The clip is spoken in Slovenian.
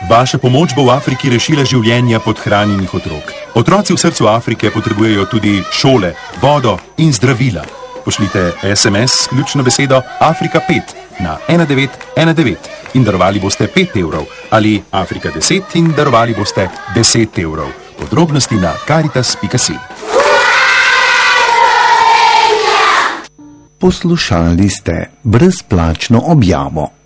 Vaša pomoč bo v Afriki rešila življenja podhranjenih otrok. Otroci v srcu Afrike potrebujejo tudi šole, vodo in zdravila. Pošljite SMS s ključno besedo Afrika 5 na 1919 in darovali boste 5 evrov ali Afrika 10 in darovali boste 10 evrov. Podrobnosti na caritas.si. Poslušali ste brezplačno objavo.